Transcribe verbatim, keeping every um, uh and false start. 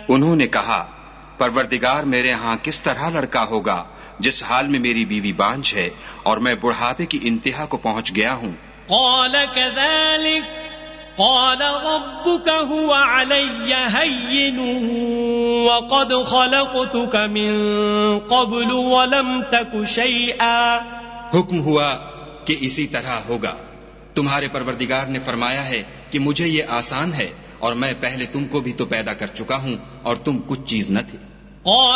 उन्होंने कहा, परवरदिगार मेरे यहाँ किस तरह लड़का होगा जिस हाल में मेरी बीवी बांझ है और मैं बुढ़ापे की इंतहा को पहुँच गया हूँ। क़ाल कज़ालिक क़ाल रब्बुक हुव अलय्य हय्यिनुन वक़द ख़लक़तुक मिन क़ब्लु वलम तक शैआ। हुक्म हुआ कि इसी तरह होगा। तुम्हारे परवरदिगार ने फरमाया है कि मुझे ये आसान है और मैं पहले तुमको भी तो पैदा कर चुका हूँ और तुम कुछ चीज न थे।